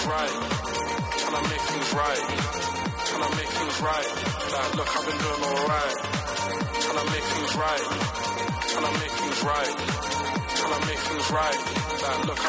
right. Trying to make things right. Trying to make things right. Like, look, I've been doing alright. Trying to make things right. Trying to make things right. Trying to make things right. Like, look,